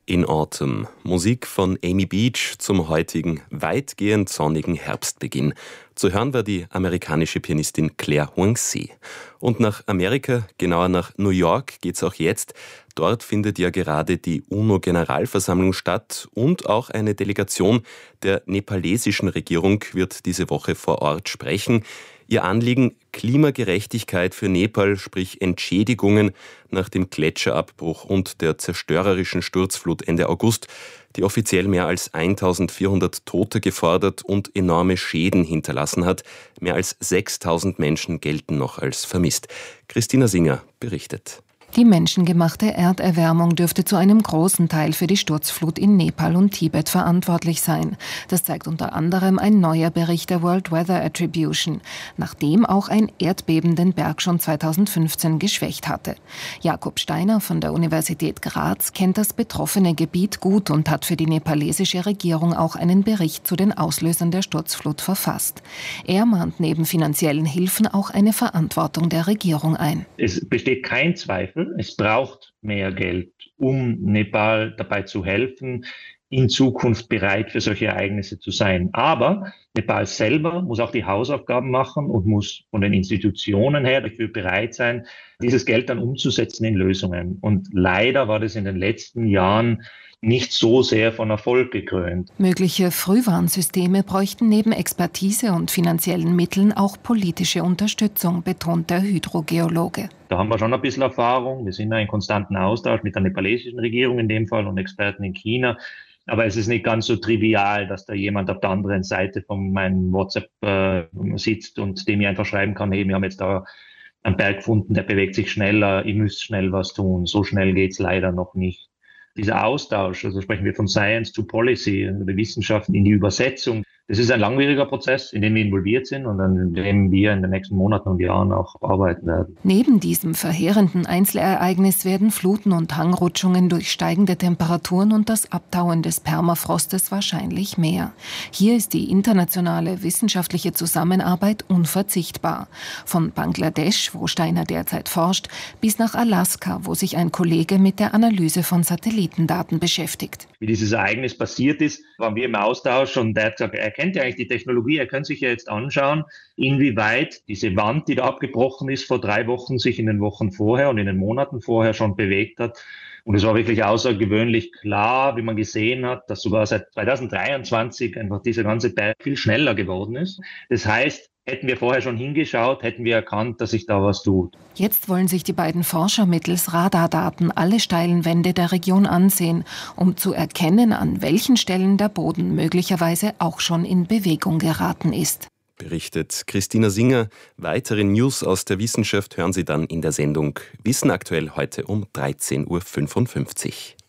In Autumn. Musik von Amy Beach zum heutigen, weitgehend sonnigen Herbstbeginn. Zu hören war die amerikanische Pianistin Claire Hoinsey. Und nach Amerika, genauer nach New York, geht's auch jetzt. Dort findet ja gerade die UNO-Generalversammlung statt und auch eine Delegation der nepalesischen Regierung wird diese Woche vor Ort sprechen. Ihr Anliegen: Klimagerechtigkeit für Nepal, sprich Entschädigungen nach dem Gletscherabbruch und der zerstörerischen Sturzflut Ende August, die offiziell mehr als 1400 Tote gefordert und enorme Schäden hinterlassen hat. Mehr als 6000 Menschen gelten noch als vermisst. Christina Singer berichtet. Die menschengemachte Erderwärmung dürfte zu einem großen Teil für die Sturzflut in Nepal und Tibet verantwortlich sein. Das zeigt unter anderem ein neuer Bericht der World Weather Attribution, nachdem auch ein Erdbeben den Berg schon 2015 geschwächt hatte. Jakob Steiner von der Universität Graz kennt das betroffene Gebiet gut und hat für die nepalesische Regierung auch einen Bericht zu den Auslösern der Sturzflut verfasst. Er mahnt neben finanziellen Hilfen auch eine Verantwortung der Regierung ein. Es besteht kein Zweifel. Es braucht mehr Geld, um Nepal dabei zu helfen, in Zukunft bereit für solche Ereignisse zu sein. Aber Nepal selber muss auch die Hausaufgaben machen und muss von den Institutionen her dafür bereit sein, dieses Geld dann umzusetzen in Lösungen. Und leider war das in den letzten Jahren nicht so sehr von Erfolg gekrönt. Mögliche Frühwarnsysteme bräuchten neben Expertise und finanziellen Mitteln auch politische Unterstützung, betont der Hydrogeologe. Da haben wir schon ein bisschen Erfahrung. Wir sind in konstanten Austausch mit der nepalesischen Regierung in dem Fall und Experten in China. Aber es ist nicht ganz so trivial, dass da jemand auf der anderen Seite von meinem WhatsApp sitzt und dem ich einfach schreiben kann, hey, wir haben jetzt da einen Berg gefunden, der bewegt sich schneller, ihr müsst schnell was tun. So schnell geht's leider noch nicht. Dieser Austausch, also sprechen wir von Science to Policy, der Wissenschaft in die Übersetzung, das ist ein langwieriger Prozess, in dem wir involviert sind und an dem wir in den nächsten Monaten und Jahren auch arbeiten werden. Neben diesem verheerenden Einzelereignis werden Fluten und Hangrutschungen durch steigende Temperaturen und das Abtauen des Permafrostes wahrscheinlich mehr. Hier ist die internationale wissenschaftliche Zusammenarbeit unverzichtbar. Von Bangladesch, wo Steiner derzeit forscht, bis nach Alaska, wo sich ein Kollege mit der Analyse von Satellitendaten beschäftigt. Wie dieses Ereignis passiert ist, waren wir im Austausch und er hat gesagt, er kennt ja eigentlich die Technologie, er könnte sich ja jetzt anschauen, inwieweit diese Wand, die da abgebrochen ist, vor 3 Wochen sich in den Wochen vorher und in den Monaten vorher schon bewegt hat. Und es war wirklich außergewöhnlich klar, wie man gesehen hat, dass sogar seit 2023 einfach dieser ganze Berg viel schneller geworden ist. Das heißt, hätten wir vorher schon hingeschaut, hätten wir erkannt, dass sich da was tut. Jetzt wollen sich die beiden Forscher mittels Radardaten alle steilen Wände der Region ansehen, um zu erkennen, an welchen Stellen der Boden möglicherweise auch schon in Bewegung geraten ist. Berichtet Christina Singer. Weitere News aus der Wissenschaft hören Sie dann in der Sendung Wissen aktuell heute um 13.55 Uhr.